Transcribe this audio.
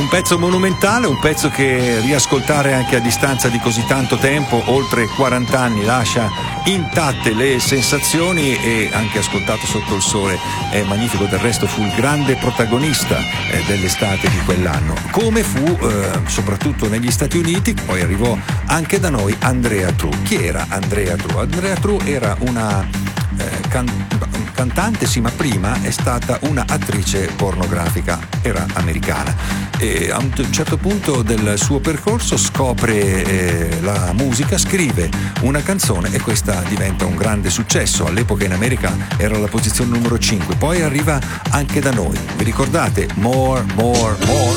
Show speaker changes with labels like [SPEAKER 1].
[SPEAKER 1] un pezzo monumentale, un pezzo che riascoltare anche a distanza di così tanto tempo, oltre 40 anni, lascia intatte le sensazioni, e anche ascoltato sotto il sole è magnifico. Del resto fu il grande protagonista dell'estate di quell'anno, come fu soprattutto negli Stati Uniti. Poi arrivò anche da noi Andrea True. Chi era Andrea True? Andrea True era una cantante, sì, ma prima è stata una attrice pornografica, era americana, e a un certo punto del suo percorso scopre la musica, scrive una canzone e questa diventa un grande successo. All'epoca in America era alla posizione numero 5, poi arriva anche da noi. Vi ricordate More, More, More?